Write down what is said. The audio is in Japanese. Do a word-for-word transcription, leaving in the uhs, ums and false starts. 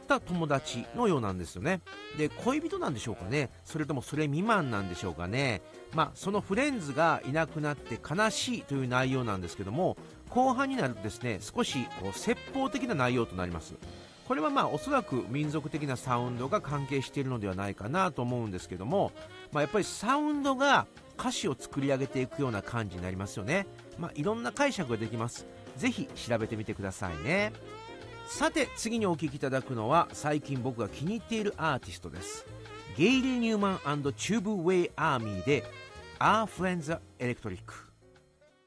った友達のようなんですよね。で、恋人なんでしょうかね、それともそれ未満なんでしょうかね。まあそのフレンズがいなくなって悲しいという内容なんですけども、後半になるとですね、少しこう説法的な内容となります。これはまあおそらく民族的なサウンドが関係しているのではないかなと思うんですけども、まあ、やっぱりサウンドが歌詞を作り上げていくような感じになりますよね。まあいろんな解釈ができます。ぜひ調べてみてくださいね。さて次にお聴きいただくのは最近僕が気に入っているアーティストです。ゲイリー・ニューマン&チューブ・ウェイ・アーミーで Our Friends Electric。